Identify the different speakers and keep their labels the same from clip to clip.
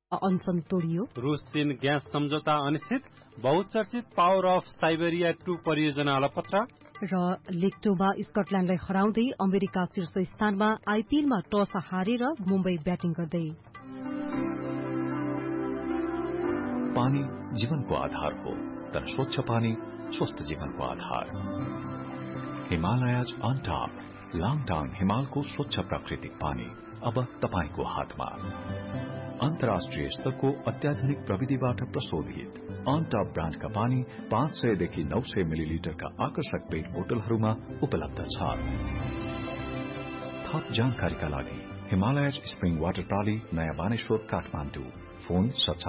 Speaker 1: अनसन तोडियो।
Speaker 2: रूस चीन ग्यास सम्झौता अनिश्चित, बहुचर्चित पावर अफ साइबेरिया 2 परियोजना अलपत्र।
Speaker 1: र लिग 2 मा स्कटल्याण्डलाई हराउँदै अमेरिका शीर्ष स्थानमा, आईपीएलमा टस हारेर मुम्बई ब्याटिङ गर्दै।
Speaker 3: पानी जीवनको आधार हो, तर स्वच्छ पानी स्वस्थ जीवनको आधार। हिमालयज अन टप, लाङटाङ हिमालको स्वच्छ प्राकृतिक पानी अब तपाईको हातमा। अन्तर्राष्ट्रिय स्तरको अत्याधुनिक प्रविधिबाट प्रशोधित अन टप ब्रान्डका पानी 500 देखि 900 मिलिलिटरका आकर्षक पेट बोतलहरूमा उपलब्ध छ। थप जानकारीका लागि हिमालयज स्प्रिङ वाटर प्रणाली, नयाँ बानेश्वर, काठमाडौँ। फोन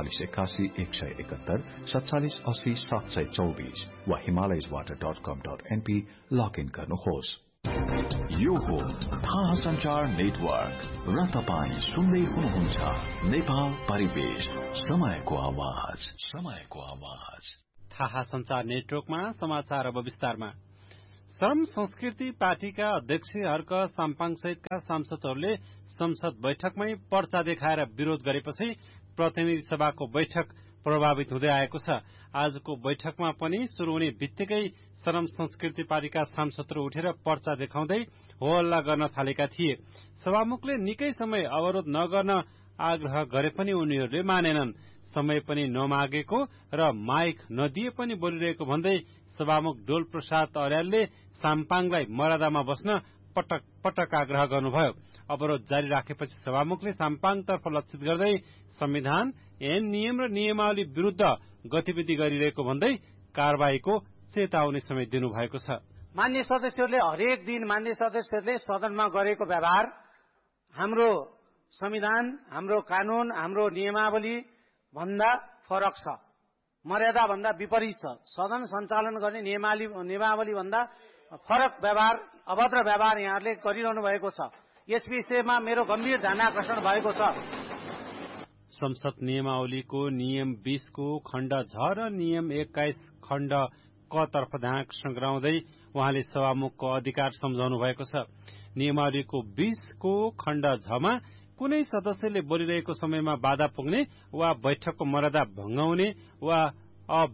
Speaker 3: 4781 171 4780 724 वा himalayaswater.com.np लगइन गर्नुहोस्। यो हो थाहा संचार नेटवर्क र तपाईँ सुन्दै हुनुहुन्छ नेपाल परिवेश, समयको आवाज।
Speaker 2: थाहा संचार नेटवर्कमा समाचार अब विस्तारमा। श्रम संस्कृति पार्टीका अध्यक्ष हर्क साम्पाङ सहितका सांसदहरूले संसद बैठकमै पर्चा देखाएर विरोध गरेपछि प्रतिनिधि सभाको बैठक प्रभावित हुँदै आएको छ। आजको बैठकमा पनि शुरू हुने बित्तिकै श्रम संस्कृति पार्टीका सांसदहरू उठेर पर्चा देखाउँदै होहल्ला गर्न थालेका थिए। सभामुखले निकै समय अवरोध नगर्न आग्रह गरे पनि उनीहरूले मानेनन्। समय पनि नमागेको र माइक नदिए पनि बोलिरहेको भन्दै सभामुख डोल प्रसाद अर्यालले साम्पाङलाई मर्यादामा बस्न पटक पटक आग्रह गर्नुभयो। अवरोध जारी राखेपछि सभामुखले साम्पाङतर्फ लक्षित गर्दै संविधान, ऐन, नियम र नियमावली विरूद्ध गतिविधि गरिरहेको भन्दै कारबाहीको चेतावनी समेत दिनुभएको छ।
Speaker 4: मान्य सदस्यहरूले हरेक दिन मान्य सदस्यहरूले सदनमा गरेको व्यवहार हाम्रो संविधान, हाम्रो कानून, हाम्रो नियमावली भन्दा फरक छ, मर्यादा भन्दा विपरीत छ। सदन सञ्चालन गर्ने नियमावली भन्दा फरक व्यवहार, अभद्र व्यवहार यहाँहरूले गरिरहनु भएको छ। यस विषयमा मेरो गम्भीर ध्यानाकर्षण भएको छ।
Speaker 2: संसद नियमावलीको नियम 20 को खण्ड झ र नियम 21 खण्ड क तर्फ ध्यानाकर्षण गराउँदै उहाँले सभामुखको अधिकार सम्झाउनु भएको छ। नियमावलीको 20 को खण्ड झमा कुनै सदस्यले बोलिरहेको समयमा बाधा पुग्ने वा बैठकको मर्यादा भङ्ग हुने वा